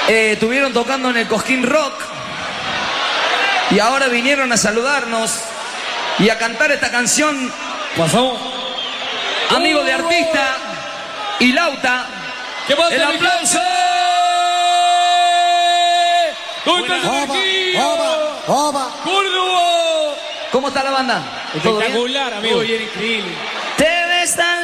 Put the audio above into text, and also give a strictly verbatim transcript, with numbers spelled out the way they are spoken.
Eh, estuvieron tocando en el Cosquín Rock y ahora vinieron a saludarnos y a cantar esta canción. Pasó. Amigo de artista y Lauta. ¿Qué pasa, el aplauso. ¿Dónde está el Oba, Córdoba. ¿Cómo está la banda? ¿Todo bien? Espectacular, amigo. Muy bien, increíble. Te ves tan